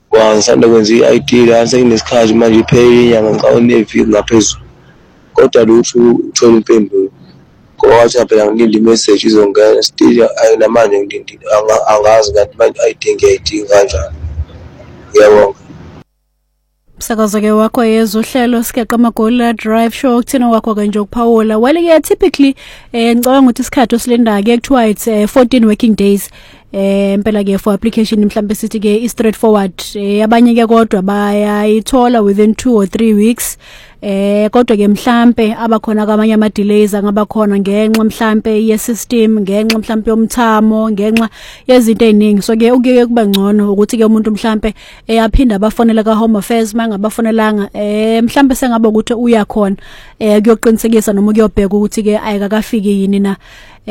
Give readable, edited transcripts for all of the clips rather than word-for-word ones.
Ngisanda kwenza i-ID la senginesikhathi manje iphele inyanga ngicabanga neviki ngaphezulu. Kodwa lutho uthola impendulo. Ngoba phela ngilinde i-message izongena still namanje ngilindile angazi kanti manje ngiyayidinga kanjani. Ngiyabonga. Msakazo-ke wakho yezwa uhlelo Sigeqa Magoli Drive Show kuthina wakho kanje ukuphawula. Well typically ngicabanga ukuthi isikhathi osilinda-ke kuthiwa it's 14 working days. Impela ke for application mhlambe sithi ke straight forward. Abanye ke kodwa bayayithola within 2 or 3 weeks. Kodwa ke mhlambe abakhona kwamanye ama delays angaba khona ngenxa mhlambe ye system, ngenxa mhlambe yomthamo, ngenxa yezinto eziningi. So ke ukeke kuba ngcono ukuthi ke umuntu mhlambe aphinda abafonela ka Home Affairs mangabafonelanga mhlambe sengaba ukuthi uyakhona kuyoqinisekisa noma kuyobheka ukuthi ke ayikakafiki yini na.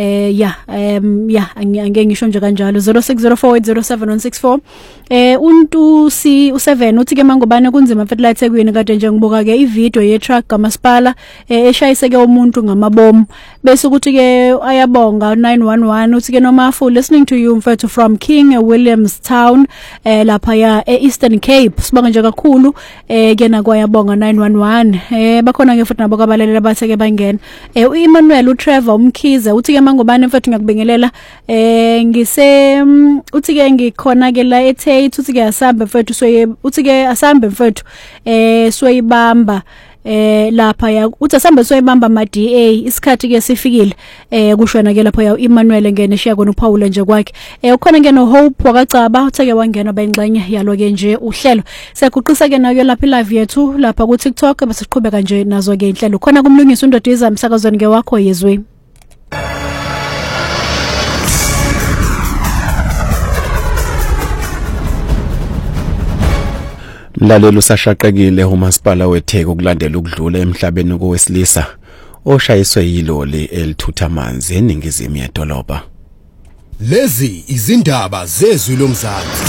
Angeke ngisho nje kanjalo 0604807164. Untu si u7 uthi ke mangobane kunzima mfethu eThekwini kade nje ngibuka ke ivideo ye truck kamasipala eshayiseke umuntu ngamabomu bese ukuthi ke ayabonga 911 uthi ke noma full listening to you mfethu from King Williamstown lapha ya Eastern Cape. Sibonga nje kakhulu ke nakwayabonga 911 bakhona ke futhi nabo kabalelele batheke bangena. uEmmanuel uTrevor umkhize uthi ke mangobane mfethu ngiyakubingelela uthi ke ngikhona ke la eThe uthi ke asambe mfethu uthi ke asambe mfethu soyibamba lapha ya uthi asambe soyibamba ma DA isikhathi ke sifikile kushona ke lapha ya Emmanuel ngene shiya kona uPaul nje kwakhe ukhona ke no Hope wakacaba utheke wangena bayingxenye yalo ke nje uhlelo siyaguqisa ke nayo lapha live yethu lapha ku TikTok bese siqhubeka nje nazo ke inhlelo khona kumlungisa uNdodiza emsakazweni ke wakho yezwe. Mlalelo usashaqekile umasipala weTheku ukulandela ukudlula emhlabeni kowesilisa oshayiswe yiloli elithutha amanzi eningizimu yedolobha. Lezi izindaba zezwi lomzansi.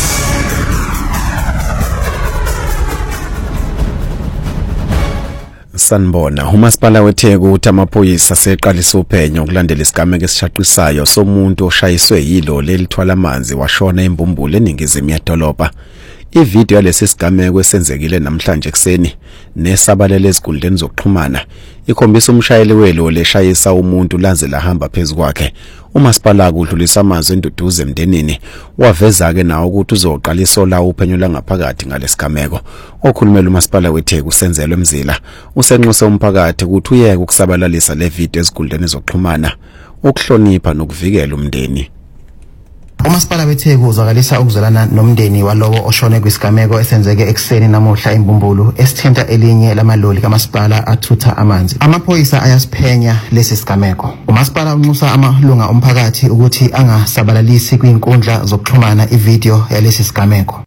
Sanibona umasipala weTheku uthi amaphoyisa seqalisa uphenyo ukulandela isigameko esishaqisayo somuntu oshayiswe yiloli elithwala amanzi washona embumbulu eningizimu yedolobha. Ivideo yalesi sigameko esenzekile namhlanje ekseni nesabalele ezikundleni zokuxhumana ikhombisa umshayeli weloli eshayisa umuntu laze lahamba phezukwakhe. Umasipala kudlulisa amazwi enduduze emndenini waveza ke nawo ukuthi uzoqalisa la uphenyo langaphakathi ngalesigameko. Okhulumela umasipala weTheku uSenzelwe Mzila usenxuse umphakathi ukuthi uyeke ukusabalalisa le video ezikundleni zokuxhumana ukuhlonipha nokuvikela umndeni. Umasipala weTheku uzakalisa ukuzalana nomndeni walowo oshone kwisigameko esenzeke ekseni namuhla embumbulu esithinta elinye lamaloli kamasipala athutha amanzi. Amaphoyisa ayasiphenya lesi sigameko. Umasipala unxusa amalunga omphakathi ukuthi angasabalalisi kwinkundla zokuxhumana ivideo yalesi sigameko.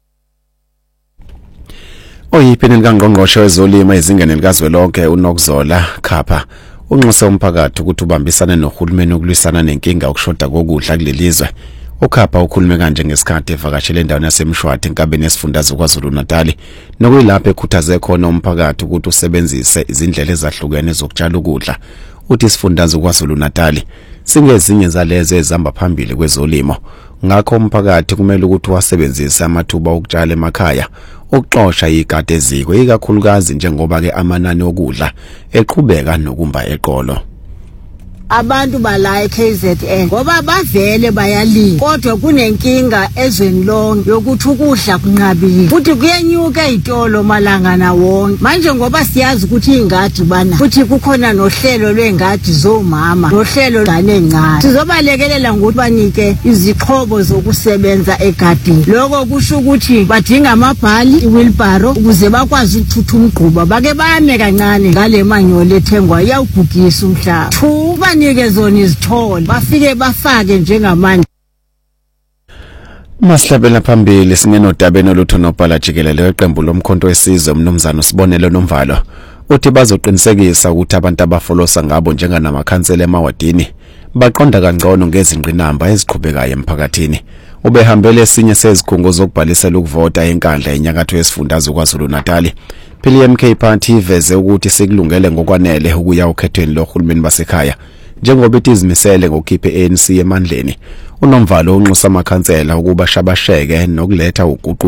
Oyiphini kaNgqongqoshe wezolimo ezingeni likazwelonke uNokzola Khapha unxusa umphakathi ukuthi ubambisane nohulumeni ukulwisana nenkinga ukushoda kokudla kulelizwe. Ukhapha ukhulume kanje ngesikhathi evakashele endaweni yaseMshwathi enkabeni yesifundazwe KwaZulu-Natal nokuyilapho ekhuthaze khona umphakathi ukuthi usebenzise izindlela ezahlukene zokutshala ukudla. Uthi isifundazwe KwaZulu-Natal singezinye zalezo ezihamba phambili kwezolimo. Ngakho umphakathi kumele ukuthi wasebenzise amathuba okutshala emakhaya ukuxosha igadi eziko ikakhulukazi njengoba ke amanani okudla eqhubeka nokumba eqolo. Abantu bala eKZN ngoba bavele bayalima kodwa kunenkinga ezweni lonke yokuthi ukudla kunqabile futhi kuyenyuka izitolo malanga na wonke. Manje ngoba siyazi ukuthi ingadi bana futhi kukhona nohlelo lwengadi zomama nohlelo ngane encane sizobalekelela ngokuthi banike izixhobo zokusebenza egadini. Lokho kusho ukuthi badinga amabhali iwheelbarrow ukuze bakwazi ukuthutha umgquba bake bame kancane ngale manyolo ethengwa iyawugugisa umhlaba banike zona izithole bafike bafake njengamanje. Masihlabela phambili singenodabeni olutho nobhala jikelele weqembu lomkhonto wesizwe umnumzana uSibonelo Nomvalo uthi bazoqinisekisa ukuthi abantu abafolosa ngabo njenganamaKhansela emawadini baqonda kangcono ngezingqinamba eziqhubekayo emphakathini. Ubehambele esinye sezikhungo zokubhalisela ukuvota enkandla enyakatho yesifundazwe KwaZulu-Natal. PLMK Party iveze ukuthi sekulungele ngokwanele ukuya ukhethweni lohulumeni basekhaya njengoba izimisele ngokukhipha ANC emandleni. uNomvalo unxusa amakhansela ukuba shabasheke nokuletha uguquko